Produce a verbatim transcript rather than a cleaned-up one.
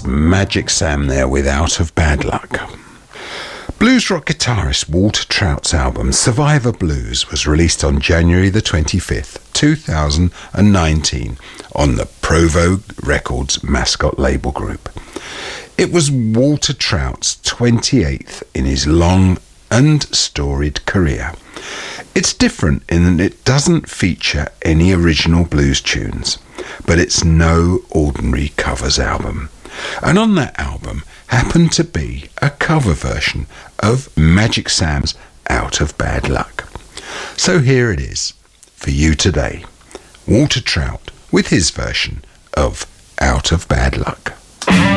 Magic Sam there with Out of Bad Luck. Blues rock guitarist Walter Trout's album Survivor Blues was released on January the twenty-fifth, two thousand nineteen on the Provo Records Mascot label group. It was Walter Trout's twenty-eighth in his long and storied career. It's different in that it doesn't feature any original blues tunes, but it's no ordinary covers album. And on that album happened to be a cover version of Magic Sam's Out of Bad Luck. So here it is for you today, Walter Trout with his version of Out of Bad Luck.